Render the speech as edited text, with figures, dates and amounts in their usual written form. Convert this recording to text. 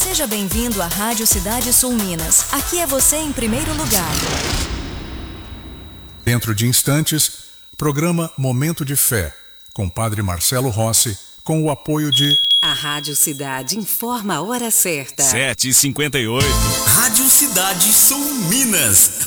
Seja bem-vindo à Rádio Cidade Sul Minas. Aqui é você em primeiro lugar. Dentro de instantes, programa Momento de Fé, com Padre Marcelo Rossi, com o apoio de... A Rádio Cidade informa a hora certa. 7h58. Rádio Cidade Sul Minas.